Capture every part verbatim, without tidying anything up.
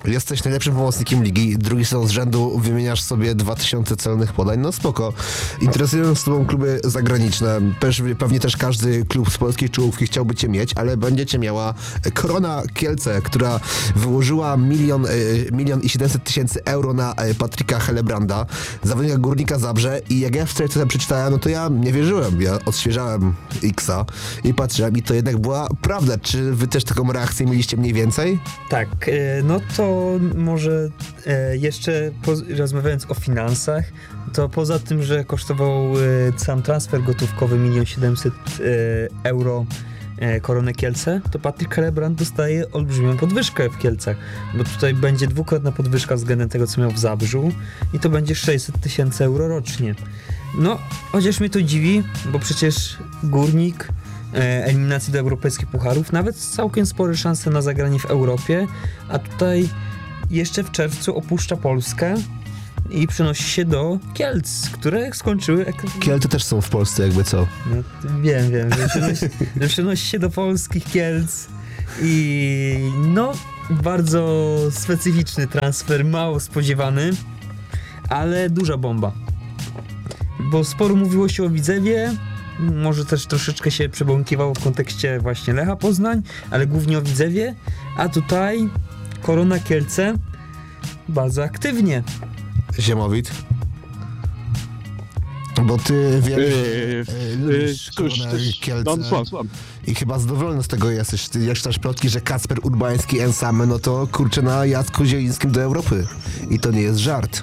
Jesteś najlepszym pomocnikiem ligi, drugi sezon z rzędu wymieniasz sobie dwa tysiące celnych podań, no spoko. Interesują z tobą kluby zagraniczne, też, pewnie też każdy klub z polskiej czołówki chciałby cię mieć, ale będziecie miała Korona Kielce, która wyłożyła milion, milion i siedemset tysięcy euro na Patryka Hellebranda, zawodnika Górnika Zabrze, i jak ja wczoraj to przeczytałem, no to ja nie wierzyłem, ja odświeżałem Xa i patrzyłem i to jednak była prawda. Czy wy też taką reakcję mieliście mniej więcej? Tak, no to może e, jeszcze po, rozmawiając o finansach, to poza tym, że kosztował e, sam transfer gotówkowy milion siedemset euro e, Korony Kielce, to Patryk Hellebrand dostaje olbrzymią podwyżkę w Kielcach, bo tutaj będzie dwukrotna podwyżka względem tego, co miał w Zabrzu, i to będzie sześćset tysięcy euro rocznie. No, chociaż mnie to dziwi, bo przecież Górnik eliminacji do europejskich pucharów, nawet całkiem spore szanse na zagranie w Europie, a tutaj jeszcze w czerwcu opuszcza Polskę i przenosi się do Kielc, które skończyły... Kielce też są w Polsce, jakby co? No, wiem, wiem, że przenosi, że przenosi się do polskich Kielc i no, bardzo specyficzny transfer, mało spodziewany, ale duża bomba. Bo sporo mówiło się o Widzewie, może też troszeczkę się przebąkiwało w kontekście właśnie Lecha Poznań, ale głównie o Widzewie, a tutaj Korona Kielce bardzo aktywnie. Ziemowit? Bo ty wiesz, yy, lubisz yy, cóż, Koronę Kielce no, słab, słab. i chyba zadowolony z tego jesteś. Ty jak czytasz plotki, że Kacper Urbański Ensame, no to kurczę na Jacku Zielińskim do Europy. I to nie jest żart.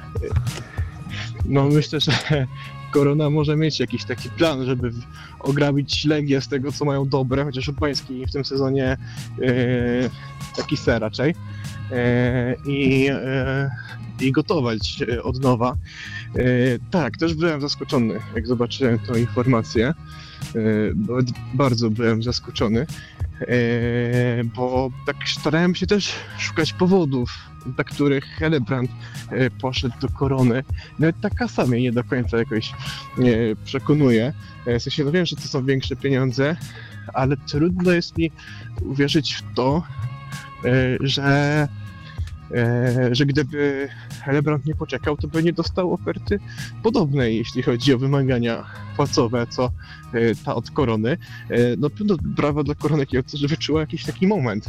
No myślę, że Korona może mieć jakiś taki plan, żeby ograbić Legię z tego, co mają dobre, chociaż Urbański w tym sezonie yy, taki ser raczej. Yy, i, yy, i gotować od nowa. Yy, tak, też byłem zaskoczony, jak zobaczyłem tę informację. Yy, bardzo byłem zaskoczony, yy, bo tak starałem się też szukać powodów, dla których Hellebrand yy, poszedł do Korony. Nawet ta kasa mnie nie do końca jakoś yy, przekonuje. Yy, w sensie, no wiem, że to są większe pieniądze, ale trudno jest mi uwierzyć w to, yy, że E, że gdyby Hellebrand nie poczekał, to by nie dostał oferty podobnej, jeśli chodzi o wymagania płacowe, co e, ta od Korony. E, no pewno brawa dla Korony Kielce, że wyczuła jakiś taki moment.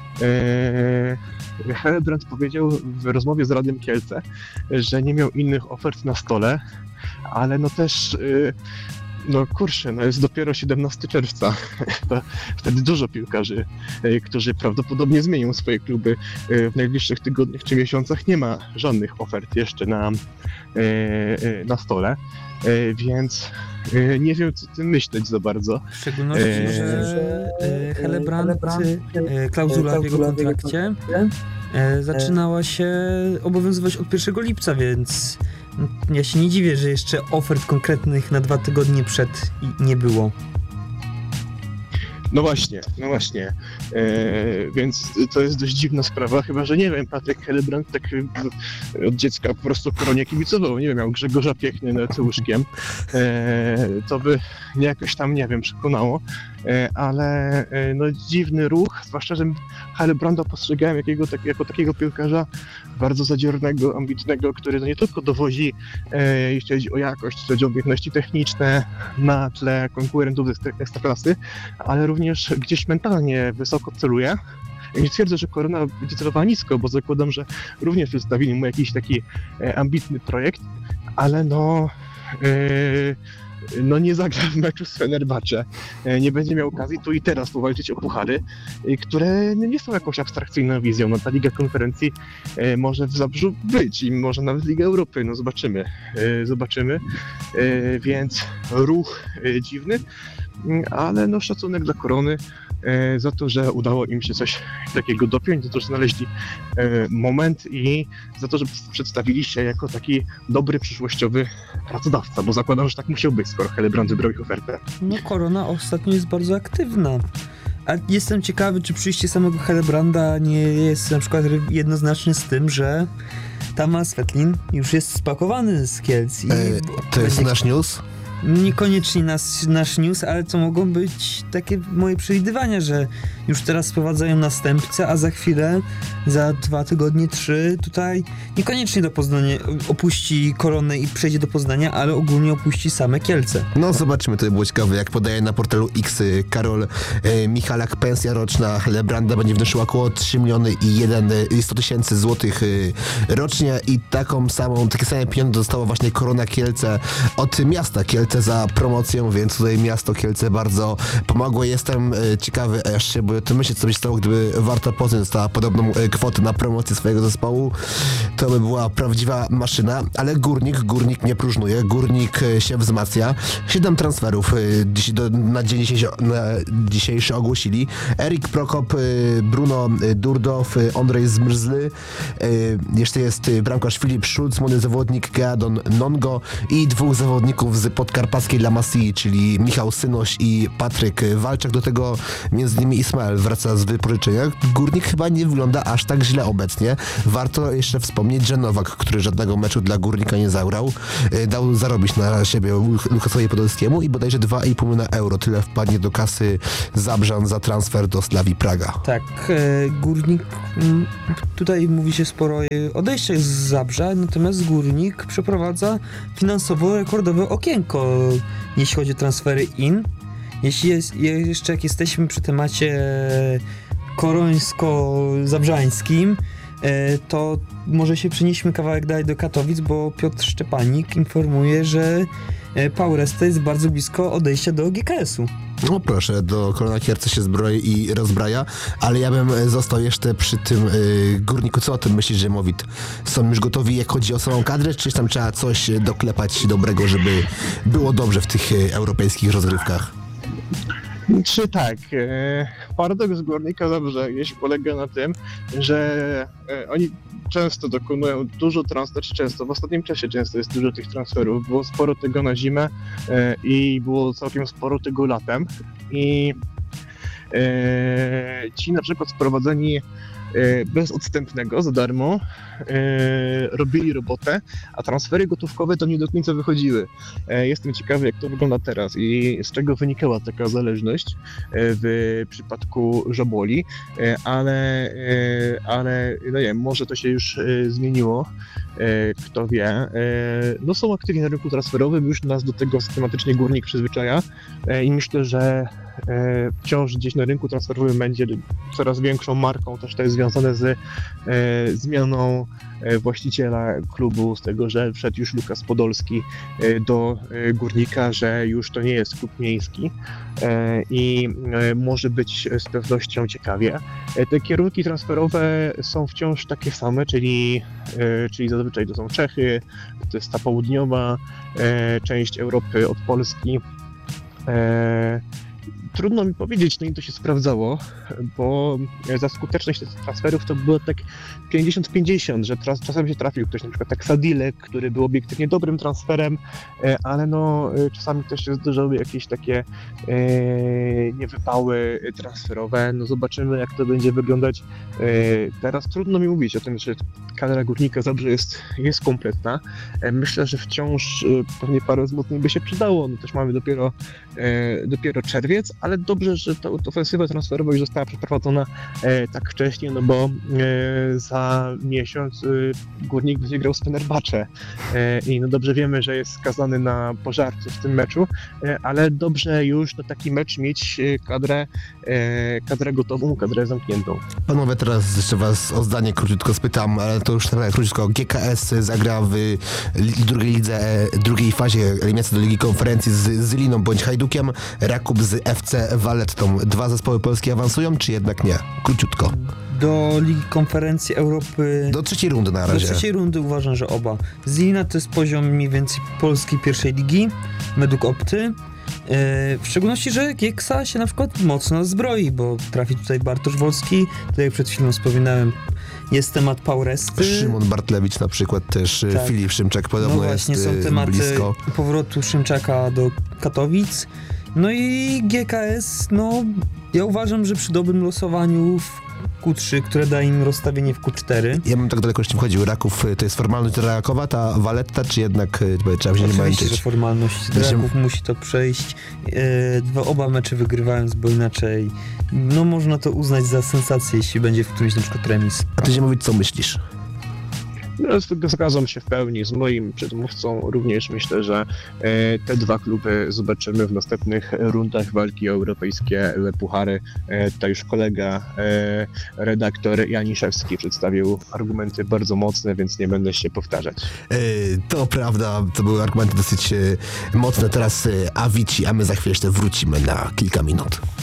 E, Hellebrand powiedział w rozmowie z Radiem Kielce, że nie miał innych ofert na stole, ale no też e, no kurczę, no jest dopiero siedemnastego czerwca, to wtedy dużo piłkarzy, którzy prawdopodobnie zmienią swoje kluby w najbliższych tygodniach czy miesiącach, nie ma żadnych ofert jeszcze na, na stole, więc nie wiem, co tym myśleć za bardzo. W szczególności, e... że Hellebrand, klauzula w jego kontrakcie zaczynała się obowiązywać od pierwszego lipca, więc ja się nie dziwię, że jeszcze ofert konkretnych na dwa tygodnie przed nie było. No właśnie, no właśnie. E, więc to jest dość dziwna sprawa, chyba że nie wiem, Patryk Hellebrand tak od dziecka po prostu Koronie kibicował, nie wiem, miał Grzegorza Piechny nad łóżkiem. E, to by mnie jakoś tam, nie wiem, przekonało, e, ale e, no dziwny ruch, zwłaszcza, że Hellebranda postrzegałem jakiego, tak, jako takiego piłkarza bardzo zadziornego, ambitnego, który no nie tylko dowozi, e, jeśli chodzi o jakość, jeśli chodzi o umiejętności techniczne na tle konkurentów z ekstraklasy, ale również gdzieś mentalnie wysoko celuje. Ja nie twierdzę, że Korona będzie celowała nisko, bo zakładam, że również przedstawili mu jakiś taki e, ambitny projekt, ale no, e, no nie zagra w meczu z Fenerbahce. E, nie będzie miał okazji tu i teraz powalczyć o puchary, e, które nie są jakąś abstrakcyjną wizją. No ta Liga Konferencji e, może w Zabrzu być i może nawet Liga Europy, no zobaczymy. E, zobaczymy, e, więc ruch e, dziwny, ale no szacunek dla Korony e, za to, że udało im się coś takiego dopiąć, za to, że znaleźli e, moment i za to, że przedstawili się jako taki dobry, przyszłościowy pracodawca, bo zakładam, że tak musiał być, skoro Hellebrand wybrał ich ofertę. No Korona ostatnio jest bardzo aktywna. A jestem ciekawy, czy przyjście samego Hellebranda nie jest na przykład jednoznaczne z tym, że Tamas Svetlin już jest spakowany z Kielc. I e, to jest nasz news? niekoniecznie nas, nasz news, ale to mogą być takie moje przewidywania, że już teraz sprowadzają następcę, a za chwilę, za dwa tygodnie, trzy, tutaj niekoniecznie do Poznania opuści Koronę i przejdzie do Poznania, ale ogólnie opuści same Kielce. No zobaczymy, to by było ciekawe, jak podaje na portalu X Karol e, Michalak, pensja roczna Lebranda będzie wynosiła około trzy miliony i jeden sto tysięcy złotych e, rocznie i taką samą, takie same pieniądze dostała właśnie Korona Kielce od miasta Kielce za promocję, więc tutaj miasto Kielce bardzo pomogło. Jestem e, ciekawy, aż się bo to myśleć, co by się stało, gdyby Warta Poznań dostała podobną e, kwotę na promocję swojego zespołu. To by była prawdziwa maszyna, ale Górnik, Górnik nie próżnuje, Górnik e, się wzmacnia. Siedem transferów e, dziś, do, na dzień dzisiejszy, na dzisiejszy ogłosili. Erik Prokop, e, Bruno Durdow, e, Ondrej Zmrzly, e, jeszcze jest e, bramkarz Filip Schulz, młody zawodnik Geadon Nongo i dwóch zawodników z podkarpackiej La Masii, czyli Michał Synoś i Patryk Walczak. Do tego między innymi Ismael wraca z wypożyczenia. Górnik chyba nie wygląda aż tak źle obecnie. Warto jeszcze wspomnieć, że Nowak, który żadnego meczu dla Górnika nie zagrał, dał zarobić na siebie Lukasowi Podolskiemu i bodajże dwa i pół miliona euro. Tyle wpadnie do kasy Zabrzan za transfer do Slavii Praga. Tak, e, Górnik, m, tutaj mówi się sporo o odejściach z Zabrza, natomiast Górnik przeprowadza finansowo rekordowe okienko, jeśli chodzi o transfery in. Jeśli jest, jeszcze jak jesteśmy przy temacie korońsko-zabrzańskim, to może się przenieśmy kawałek dalej do Katowic, bo Piotr Szczepanik informuje, że Paul Resta jest bardzo blisko odejścia do G K S u. No proszę, do Korona Kielce się zbroi i rozbraja, ale ja bym został jeszcze przy tym yy, Górniku. Co o tym myślisz, że Mowit? Są już gotowi, jak chodzi o samą kadrę, czy tam trzeba coś doklepać dobrego, żeby było dobrze w tych yy, europejskich rozgrywkach? Czy tak? E, paradoks Górnika Zabrze polega na tym, że e, oni często dokonują dużo transferów, często, w ostatnim czasie często jest dużo tych transferów, było sporo tego na zimę e, i było całkiem sporo tego latem i e, ci na przykład sprowadzeni bez odstępnego, za darmo, e, robili robotę, a transfery gotówkowe to nie do końca wychodziły. E, jestem ciekawy, jak to wygląda teraz i z czego wynikała taka zależność e, w przypadku Żaboli, e, ale, e, ale no nie wiem, może to się już e, zmieniło, e, kto wie. E, no są aktywni na rynku transferowym, już nas do tego systematycznie Górnik przyzwyczaja e, i myślę, że E, wciąż gdzieś na rynku transferowym będzie coraz większą marką, też to jest związane z e, zmianą e, właściciela klubu, z tego, że wszedł już Lukas Podolski e, do e, Górnika, że już to nie jest klub miejski e, i e, może być z pewnością ciekawie. E, te kierunki transferowe są wciąż takie same, czyli, e, czyli zazwyczaj to są Czechy, to jest ta południowa e, część Europy od Polski. E, Trudno mi powiedzieć, no i to się sprawdzało, bo za skuteczność tych transferów to było tak pięćdziesiąt pięćdziesiąt, że teraz czasem się trafił ktoś, na przykład tak Sadilek, który był obiektywnie dobrym transferem, ale no czasami też się zdarzały jakieś takie e, niewypały transferowe. No zobaczymy, jak to będzie wyglądać e, teraz. Trudno mi mówić o tym, że kadra Górnika Zabrze jest, jest kompletna. E, myślę, że wciąż e, pewnie parę wzmocnień by się przydało. No też mamy dopiero, e, dopiero czerwiec, ale dobrze, że ta ofensywa transferowa już została przeprowadzona e, tak wcześnie, no bo e, za miesiąc e, Górnik będzie grał z Fenerbahce e, i no dobrze wiemy, że jest skazany na pożarcie w tym meczu, e, ale dobrze już na taki mecz mieć kadrę, e, kadrę gotową, kadrę zamkniętą. Panowie, teraz jeszcze was o zdanie króciutko spytam, ale to już tak króciutko. G K S zagra w drugiej lidze, drugiej fazie eliminacji do Ligi Konferencji z, z Liną bądź Hajdukiem, Rakub z F C Valettą. Dwa zespoły polskie awansują, czy jednak nie? Króciutko. Do Ligi Konferencji Europy... Do trzeciej rundy na razie. Do trzeciej rundy uważam, że oba. Zlina to jest poziom mniej więcej polskiej pierwszej ligi, według Opty. W szczególności, że Gieksa się na przykład mocno zbroi, bo trafi tutaj Bartosz Wolski, tak jak przed chwilą wspominałem, jest temat Paul Resty. Szymon Bartlewicz na przykład też, tak. Filip Szymczak podobno no właśnie, jest są tematy blisko. Powrotu Szymczaka do Katowic. No i G K S, no ja uważam, że przy dobrym losowaniu w Q trzy, które daje im rozstawienie w Q cztery. Ja bym tak daleko jeszcze nie wchodził. Raków to jest formalność Rakowa, ta Valletta, czy jednak y, trzeba się nie Oczywiście, że męczyć? formalność Raków musi to przejść. E, dwa oba mecze wygrywając, bo inaczej no można to uznać za sensację, jeśli będzie w którymś na przykład remis. A ty Ziemowicz, co myślisz? No, zgadzam się w pełni z moim przedmówcą. Również myślę, że e, te dwa kluby zobaczymy w następnych rundach walki o europejskie puchary. E, tutaj już kolega, e, redaktor Janiszewski przedstawił argumenty bardzo mocne, więc nie będę się powtarzać. E, to prawda, to były argumenty dosyć e, mocne. Teraz e, Avicii, a my za chwilę jeszcze wrócimy na kilka minut.